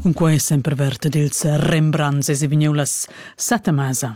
con quei sempre verte dils Rembrandts e si vignulas sata masa.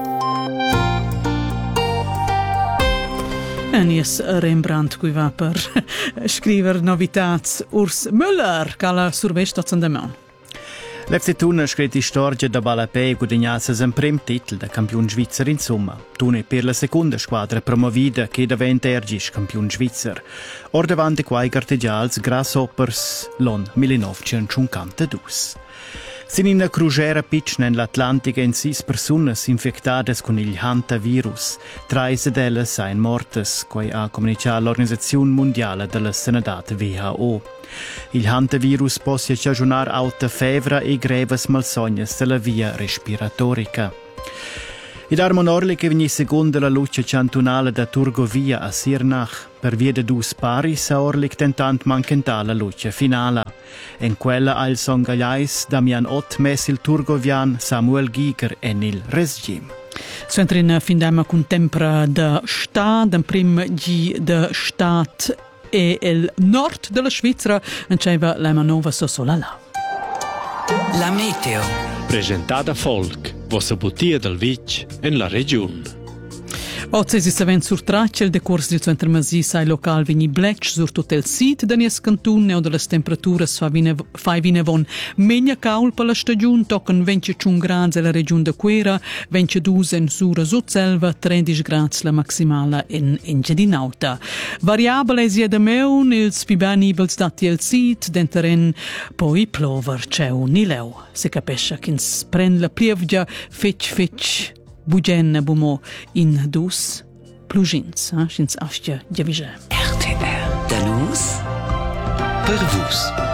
Enies Rembrandt qui va per scriver novitats Urs Müller cala survesta zandemon. L'FC Thun ha scritto storia da Balapè e guadagnasas un prim titel da campion svizzer in somma. Thun è per la seconda squadra promovida che diventa ergis campion svizzer. Or davanti quai cartegials Grasshoppers l'on 1952. Sin in una crugera pitch nell'Atlantica in 6 personas infectadas con il hantavirus. 3 d'elles sain mortes, quai ha comunicato l'Organizzazione Mondiale della Sanità WHO. Il hantavirus può cagionare alta fevra e greves malsognas della via respiratorica. Id Armon Orlik vegni seconda la luce cantonale da Turgovia a Sirnach. Per via de dus paris a Orlik tentant mancenta la luce finale. En quella al son Gagliais Damian Ott mes il Turgovian Samuel Giger en il Resgim. Suentrin findema con tempra da Stat, en prim gi da Stat e il nord della Svizzera, enceva la manova Sosolala. La meteo. Presentata Folk, vostra bottiglia del Vic in la regione. Oggi si savent sur traccia il decors di Centremasi sai local vini blec sur tutto il sit da nies cantune o delle temperature fai vinevon megna caul per la stagione toccano 21 gradi la regione de Quera, 22 in Sura Sotselva, 13 gradi la maximale in Gedinauta. Variabile sia da meun, ils pibanibels dati il sit, denteren poi plover c'è un nileu. Si capisce che ins prende la plievgia fetch Bugen bumo in dus plugins, schins astia giavige. RTR. Danus per vus.